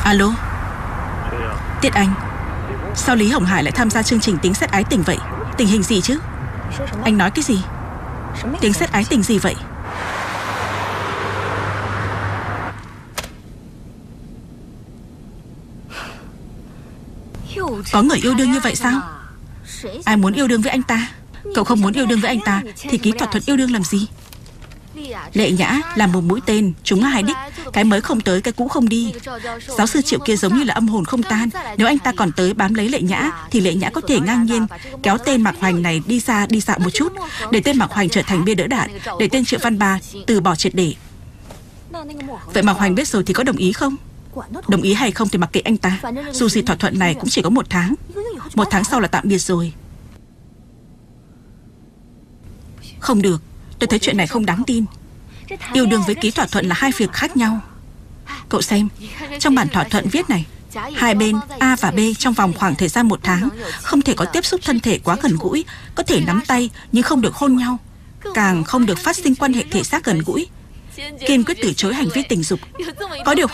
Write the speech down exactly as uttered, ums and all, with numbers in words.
Alo, Tiết Anh, sao Lý Hồng Hải lại tham gia chương trình Tiếng Sét Ái Tình vậy? Tình hình gì chứ? Anh nói cái gì? Tiếng Sét Ái Tình gì vậy? Có người yêu đương như vậy sao? Ai muốn yêu đương với anh ta? Cậu không muốn yêu đương với anh ta thì ký thỏa thuận yêu đương làm gì? Lệ Nhã làm một mũi tên trúng hai đích, cái mới không tới cái cũ không đi. Giáo sư Triệu kia giống như là âm hồn không tan. Nếu anh ta còn tới bám lấy Lệ Nhã thì Lệ Nhã có thể ngang nhiên kéo tên Mạc Hoành này đi xa đi dạo một chút, để tên Mạc Hoành trở thành bia đỡ đạn, để tên Triệu Văn Ba từ bỏ triệt để. Vậy Mạc Hoành biết rồi thì có đồng ý không? Đồng ý hay không thì mặc kệ anh ta. Dù gì thỏa thuận này cũng chỉ có một tháng. Một tháng sau là tạm biệt rồi. Không được, tôi thấy chuyện này không đáng tin. Yêu đương với ký thỏa thuận là hai việc khác nhau. Cậu xem, trong bản thỏa thuận viết này, hai bên A và B trong vòng khoảng thời gian một tháng không thể có tiếp xúc thân thể quá gần gũi, có thể nắm tay nhưng không được hôn nhau, càng không được phát sinh quan hệ thể xác gần gũi, kiên quyết từ chối hành vi tình dục. Có điều